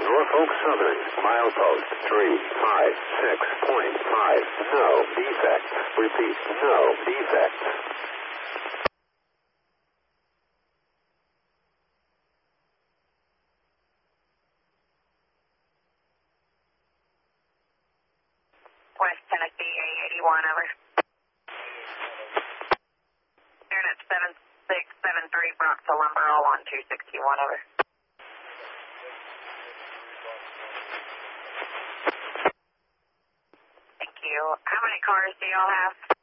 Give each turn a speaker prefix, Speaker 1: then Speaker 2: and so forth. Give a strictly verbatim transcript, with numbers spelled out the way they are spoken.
Speaker 1: Norfolk Southern, milepost three five six point five. No defects. Repeat, no defects.
Speaker 2: West Tennessee, A eighty-one, over. Unit seven six seven three, Bronx to Lumber, all on two sixty-one, over. Thank you. How many cars do y'all have?